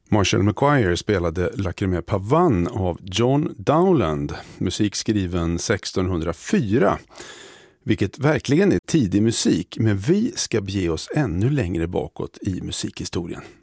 Marshall McGuire spelade Lacrimae Pavan av John Dowland, musik skriven 1604, vilket verkligen är tidig musik, men vi ska bege oss ännu längre bakåt i musikhistorien.